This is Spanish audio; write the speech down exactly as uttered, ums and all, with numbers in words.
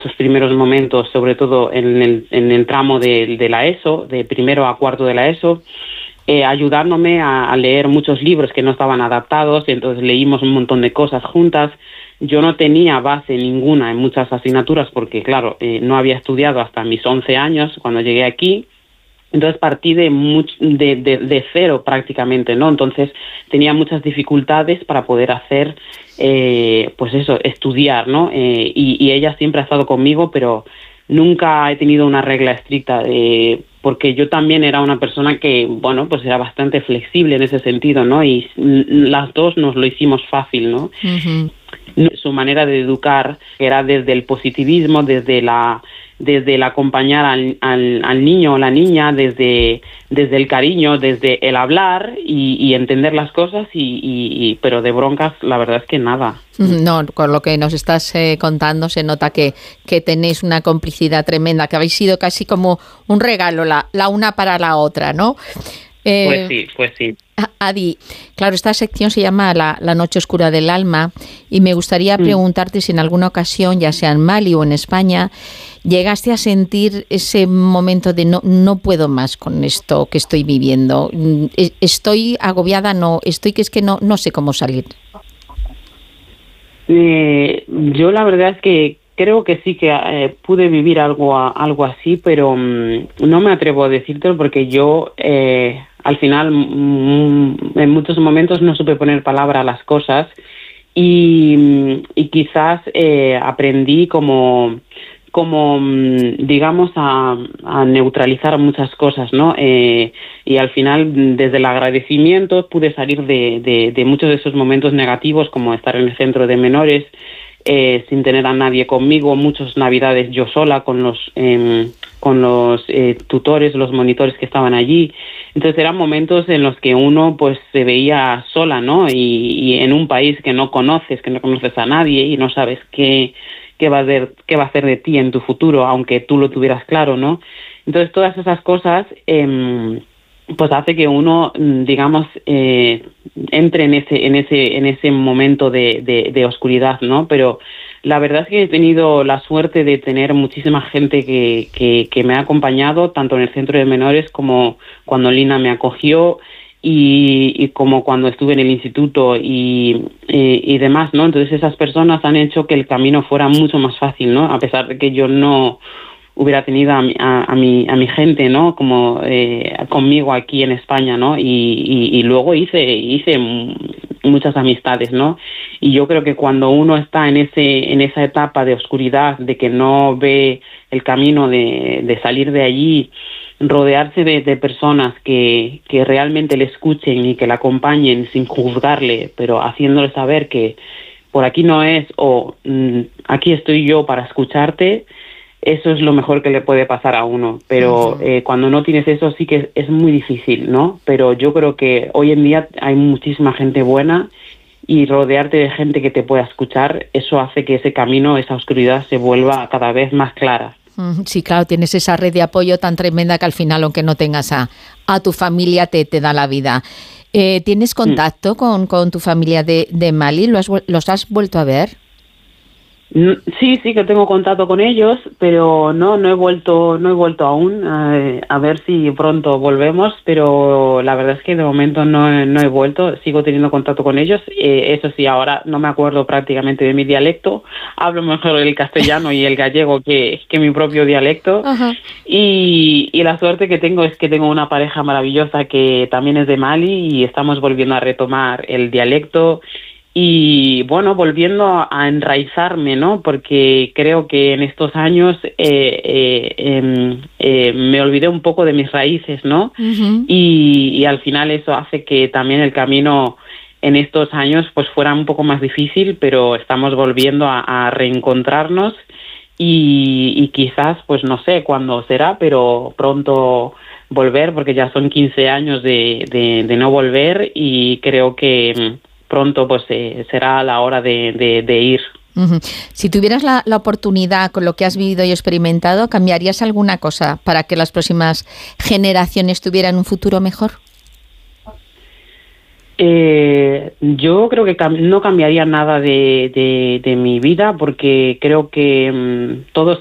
sus primeros momentos, sobre todo en el, en el tramo de, de la ESO, de primero a cuarto de la ESO, eh, ayudándome a, a leer muchos libros que no estaban adaptados, y entonces leímos un montón de cosas juntas. Yo no tenía base ninguna en muchas asignaturas porque, claro, eh, no había estudiado hasta mis once años cuando llegué aquí. Entonces partí de, much, de, de, de cero prácticamente, ¿no? Entonces tenía muchas dificultades para poder hacer, eh, pues eso, estudiar, ¿no? Eh, y, y ella siempre ha estado conmigo, pero nunca he tenido una regla estricta, de, porque yo también era una persona que, bueno, pues era bastante flexible en ese sentido, ¿no? Y las dos nos lo hicimos fácil, ¿no? Uh-huh. Su manera de educar era desde el positivismo, desde la... desde el acompañar al, al, al niño o la niña, desde, desde el cariño, desde el hablar y, y entender las cosas, y, y, y pero de broncas la verdad es que nada. No, con lo que nos estás eh, contando se nota que, que tenéis una complicidad tremenda, que habéis sido casi como un regalo la, la una para la otra, ¿no? Eh, pues sí, pues sí. Adi, claro, esta sección se llama la, la Noche Oscura del Alma, y me gustaría mm. preguntarte si en alguna ocasión, ya sea en Mali o en España, llegaste a sentir ese momento de no, no puedo más con esto que estoy viviendo, estoy agobiada, no, estoy que es que no, no sé cómo salir. Eh, yo la verdad es que creo que sí que eh, pude vivir algo, algo así, pero um, no me atrevo a decírtelo porque yo... Eh, al final, en muchos momentos no supe poner palabra a las cosas y, y quizás eh, aprendí como, como digamos, a, a neutralizar muchas cosas, ¿no? Eh, y al final, desde el agradecimiento, pude salir de, de, de muchos de esos momentos negativos, como estar en el centro de menores, eh, sin tener a nadie conmigo, muchas navidades yo sola con los... Eh, con los eh, tutores, los monitores que estaban allí. Entonces eran momentos en los que uno pues se veía sola, ¿no? Y, y en un país que no conoces, que no conoces a nadie y no sabes qué, qué va a hacer, qué va a hacer de ti en tu futuro, aunque tú lo tuvieras claro, ¿no? Entonces todas esas cosas eh, pues hace que uno, digamos, eh, entre en ese, en ese, en ese momento de, de, de oscuridad, ¿no? Pero la verdad es que he tenido la suerte de tener muchísima gente que, que, que me ha acompañado, tanto en el centro de menores como cuando Lina me acogió y, y como cuando estuve en el instituto y, y, y demás, ¿no? Entonces esas personas han hecho que el camino fuera mucho más fácil, ¿no? A pesar de que yo no hubiera tenido a mi, a, a mi, a mi gente, ¿no? Como eh, conmigo aquí en España, ¿no? Y, y, y luego hice, hice muchas amistades, ¿no? Y yo creo que cuando uno está en ese, en esa etapa de oscuridad, de que no ve el camino de, de salir de allí, rodearse de, de personas que, que realmente le escuchen y que la acompañen sin juzgarle, pero haciéndole saber que por aquí no es, o mm, aquí estoy yo para escucharte, eso es lo mejor que le puede pasar a uno. Pero uh-huh. eh, cuando no tienes eso sí que es, es muy difícil, ¿no? Pero yo creo que hoy en día hay muchísima gente buena y rodearte de gente que te pueda escuchar, eso hace que ese camino, esa oscuridad se vuelva cada vez más clara. Sí, claro, tienes esa red de apoyo tan tremenda que al final, aunque no tengas a, a tu familia, te, te da la vida. Eh, ¿Tienes contacto mm. con, con tu familia de, de Mali? ¿Los, ¿Los has vuelto a ver? Sí, sí que tengo contacto con ellos, pero no, no he vuelto, no he vuelto aún. Eh, a ver si pronto volvemos, pero la verdad es que de momento no, no he vuelto. Sigo teniendo contacto con ellos. Eh, eso sí, ahora no me acuerdo prácticamente de mi dialecto. Hablo mejor el castellano y el gallego que, que mi propio dialecto. Uh-huh. Y, y la suerte que tengo es que tengo una pareja maravillosa que también es de Mali y estamos volviendo a retomar el dialecto. Y bueno, volviendo a enraizarme, ¿no? Porque creo que en estos años eh, eh, eh, eh, me olvidé un poco de mis raíces, ¿no? Uh-huh. Y, y al final eso hace que también el camino en estos años pues fuera un poco más difícil, pero estamos volviendo a, a reencontrarnos y, y quizás, pues no sé cuándo será, pero pronto volver, porque ya son quince años de, de, de no volver y creo que pronto pues eh, será la hora de, de, de ir. Uh-huh. Si tuvieras la, la oportunidad con lo que has vivido y experimentado, ¿cambiarías alguna cosa para que las próximas generaciones tuvieran un futuro mejor? Eh, yo creo que cam- no cambiaría nada de, de, de mi vida porque creo que mmm, todos